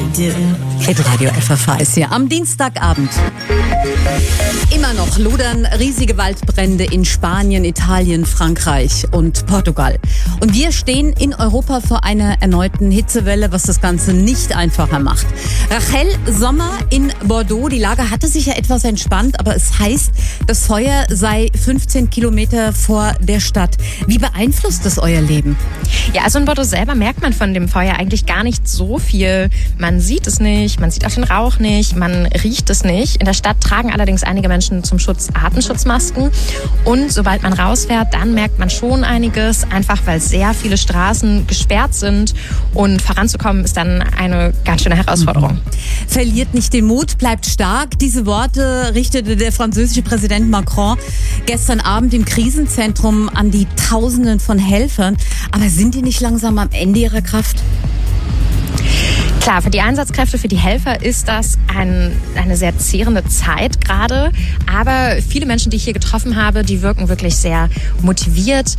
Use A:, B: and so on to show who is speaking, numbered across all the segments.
A: Hitradio FFH ist hier am Dienstagabend. Immer noch lodern riesige Waldbrände in Spanien, Italien, Frankreich und Portugal. Und wir stehen in Europa vor einer erneuten Hitzewelle, was das Ganze nicht einfacher macht. Rachel Sommer in Bordeaux. Die Lage hatte sich ja etwas entspannt, aber es heißt, das Feuer sei 15 Kilometer vor der Stadt. Wie beeinflusst das euer Leben?
B: Ja, also in Bordeaux selber merkt man von dem Feuer eigentlich gar nicht so viel. Man sieht es nicht, man sieht auch den Rauch nicht, man riecht es nicht. In der Stadt tragen allerdings einige Menschen zum Schutz Atemschutzmasken. Und sobald man rausfährt, dann merkt man schon einiges, einfach weil sehr viele Straßen gesperrt sind. Und voranzukommen ist dann eine ganz schöne Herausforderung.
A: Verliert nicht den Mut, bleibt stark. Diese Worte richtete der französische Präsident Macron gestern Abend im Krisenzentrum an die Tausenden von Helfern. Aber sind die nicht langsam am Ende ihrer Kraft?
B: Klar, für die Einsatzkräfte, für die Helfer ist das eine sehr zehrende Zeit gerade. Aber viele Menschen, die ich hier getroffen habe, die wirken wirklich sehr motiviert,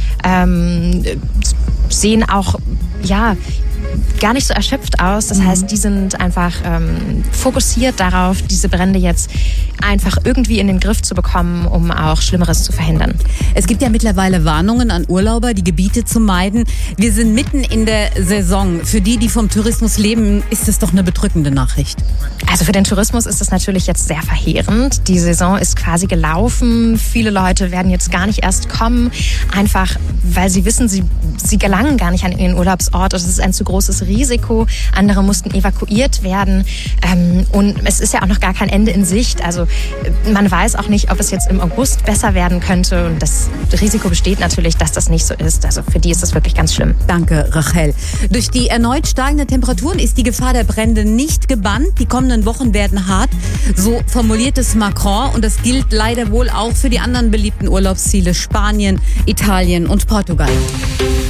B: sehen auch, gar nicht so erschöpft aus. Das heißt, die sind einfach fokussiert darauf, diese Brände jetzt einfach irgendwie in den Griff zu bekommen, um auch Schlimmeres zu verhindern.
A: Es gibt ja mittlerweile Warnungen an Urlauber, die Gebiete zu meiden. Wir sind mitten in der Saison. Für die vom Tourismus leben, ist es doch eine bedrückende Nachricht.
B: Also für den Tourismus ist es natürlich jetzt sehr verheerend. Die Saison ist quasi gelaufen. Viele Leute werden jetzt gar nicht erst kommen, einfach weil sie wissen, sie gelangen gar nicht an ihren Urlaubsort. Es ist ein zu großes Risiko. Andere mussten evakuiert werden. Und es ist ja auch noch gar kein Ende in Sicht. Also man weiß auch nicht, ob es jetzt im August besser werden könnte. Und das Risiko besteht natürlich, dass das nicht so ist. Also für die ist das wirklich ganz schlimm.
A: Danke, Rachel. Durch die erneut steigenden Temperaturen ist die Gefahr der Brände nicht gebannt. Die kommenden Wochen werden hart. So formuliert es Macron. Und das gilt leider wohl auch für die anderen beliebten Urlaubsziele Spanien, Italien und Portugal.